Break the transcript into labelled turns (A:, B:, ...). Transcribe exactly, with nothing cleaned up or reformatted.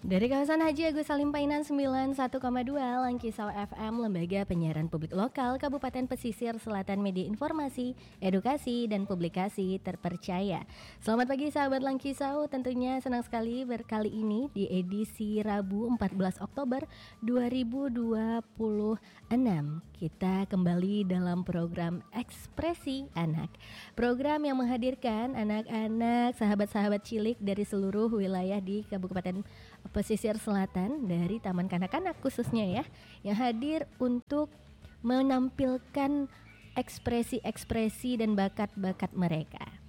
A: Dari kawasan Haji Agus Salim Painan sembilan puluh satu koma dua Langkisau F M, Lembaga Penyiaran Publik Lokal Kabupaten Pesisir Selatan, Media Informasi, Edukasi, dan Publikasi terpercaya. Selamat pagi sahabat Langkisau, tentunya senang sekali berkali ini di edisi Rabu empat belas Oktober dua ribu dua puluh enam. Kita kembali dalam program Ekspresi Anak. Program yang menghadirkan anak-anak, sahabat-sahabat cilik dari seluruh wilayah di Kabupaten Pesisir Selatan, dari Taman Kanak-Kanak khususnya ya, yang hadir untuk menampilkan ekspresi-ekspresi dan bakat-bakat mereka.